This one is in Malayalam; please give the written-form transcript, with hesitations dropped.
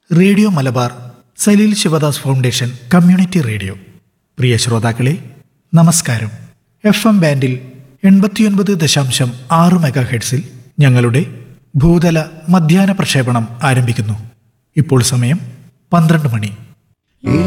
Radio Malabar Saleel Sivadas foundation community radio. പ്രിയ ശ്രോതാക്കളെ, നമസ്കാരം. FM ബാൻഡിൽ 89.6 മെഗാഹെർട്സിൽ ഞങ്ങളുടെ ഭൂതല മധ്യാഹ്ന പ്രക്ഷേപണം ആരംഭിക്കുന്നു. ഇപ്പോൾ സമയം 12 മണി.